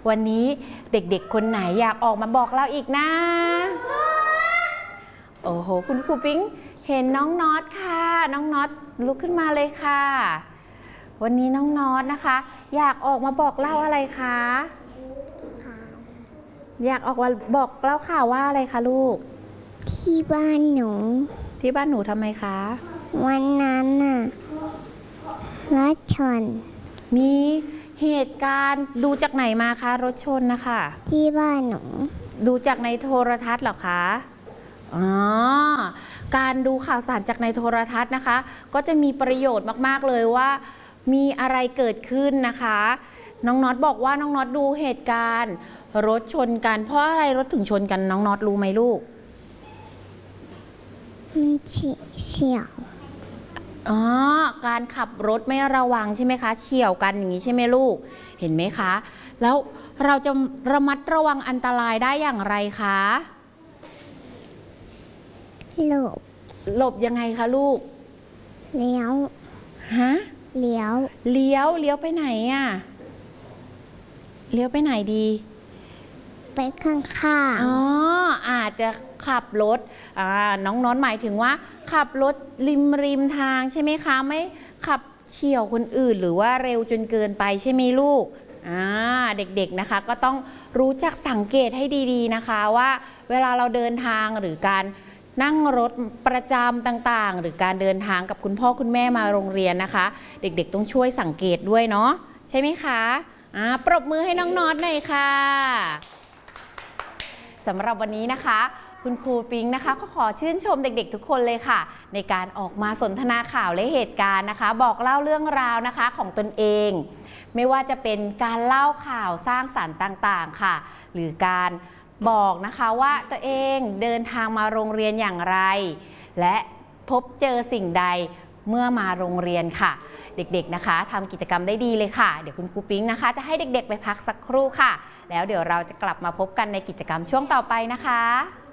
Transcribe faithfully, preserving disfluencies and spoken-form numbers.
วันนี้เด็กๆคนไหนอยากออกมาบอกเราอีกนะโอ้โหคุณครูปิ๊งเห็นน้องน็อตค่ะน้องน็อตลุกขึ้นมาเลยค่ะวันนี้น้องน็อตนะคะอยากออกมาบอกเล่าอะไรคะอยากออกมาบอกเล่าข่าวว่าอะไรคะลูกที่บ้านหนูที่บ้านหนูทำไมคะวันนั้นน่ะรถชนมีเหตุการณ์ดูจากไหนมาคะรถชนนะคะที่บ้านหนูดูจากในโทรทัศน์เหรอคะอ๋อการดูข่าวสารจากในโทรทัศน์นะคะก็จะมีประโยชน์มากๆเลยว่ามีอะไรเกิดขึ้นนะคะน้องน็อตบอกว่าน้องน็อตดูเหตุการณ์รถชนกันเพราะอะไรรถถึงชนกันน้องน็อตรู้ไหมลูกเฉี่ยวอ๋อการขับรถไม่ระวังใช่ไหมคะเฉี่ยวกันอย่างนี้ใช่ไหมลูกเห็นไหมคะแล้วเราจะระมัดระวังอันตรายได้อย่างไรคะหลบหลบยังไงคะลูกเลี้ยวฮะเลี้ยวเลี้ยวเลี้ยวไปไหนอ่ะเลี้ยวไปไหนดีไปข้างๆอ๋ออาจจะขับรถอ่าน้องน้อนหมายถึงว่าขับรถริมริมทางใช่ไหมคะไม่ขับเฉี่ยวคนอื่นหรือว่าเร็วจนเกินไปใช่ไหมลูกอ่าเด็กๆนะคะก็ต้องรู้จักสังเกตให้ดีๆนะคะว่าเวลาเราเดินทางหรือการนั่งรถประจำต่างๆหรือการเดินทางกับคุณพ่อคุณแม่มาโรงเรียนนะคะเด็กๆต้องช่วยสังเกตด้วยเนาะใช่ไหมคะอ่าปรบมือให้น้องน็อตหน่อยค่ะสำหรับวันนี้นะคะคุณครูปิ๊งนะคะก็ขอชื่นชมเด็กๆทุกคนเลยค่ะในการออกมาสนทนาข่าวและเหตุการณ์นะคะบอกเล่าเรื่องราวนะคะของตนเองไม่ว่าจะเป็นการเล่าข่าวสร้างสรรค์ต่างๆค่ะหรือการบอกนะคะว่าตัวเองเดินทางมาโรงเรียนอย่างไรและพบเจอสิ่งใดเมื่อมาโรงเรียนค่ะเด็กๆนะคะทำกิจกรรมได้ดีเลยค่ะเดี๋ยวคุณครูปิ๊งนะคะจะให้เด็กๆไปพักสักครู่ค่ะแล้วเดี๋ยวเราจะกลับมาพบกันในกิจกรรมช่วงต่อไปนะคะ